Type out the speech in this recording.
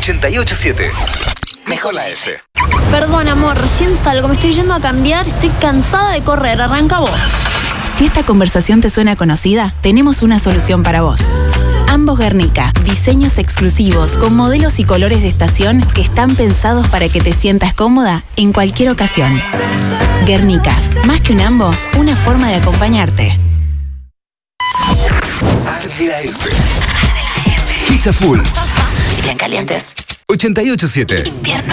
88.7. Mejor la F. Perdón, amor, recién salgo, me estoy yendo a cambiar, estoy cansada de correr, arranca vos. Si esta conversación te suena conocida, tenemos una solución para vos. Ambos Guernica, diseños exclusivos con modelos y colores de estación que están pensados para que te sientas cómoda en cualquier ocasión. Guernica, más que un ambo, una forma de acompañarte. Arde la F. Pizza Full. Bien calientes. 88.7. Invierno.